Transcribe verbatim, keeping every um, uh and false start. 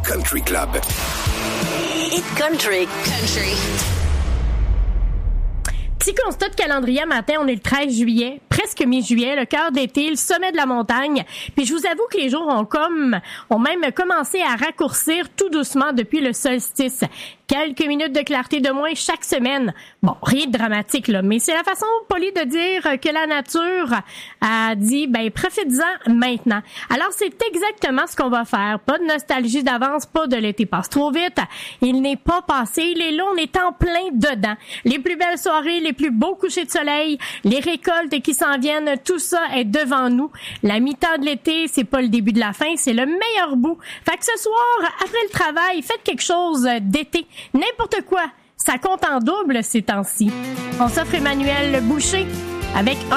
Country Club. Hit Country. Country. Petit constat de calendrier matin, on est le treize juillet, presque mi-juillet, le cœur d'été, le sommet de la montagne. Puis je vous avoue que les jours ont comme, ont même commencé à raccourcir tout doucement depuis le solstice. Quelques minutes de clarté de moins chaque semaine. Bon, rien de dramatique, là, mais c'est la façon polie de dire que la nature a dit, ben, profite-en maintenant. Alors, c'est exactement ce qu'on va faire. Pas de nostalgie d'avance, pas de l'été passe trop vite. Il n'est pas passé, il est là, on est en plein dedans. Les plus belles soirées, les plus beaux couchers de soleil, les récoltes qui s'en viennent, tout ça est devant nous. La mi-temps de l'été, c'est pas le début de la fin, c'est le meilleur bout. Fait que ce soir, après le travail, faites quelque chose d'été. N'importe quoi. Ça compte en double ces temps-ci. On s'offre Emmanuel Boucher avec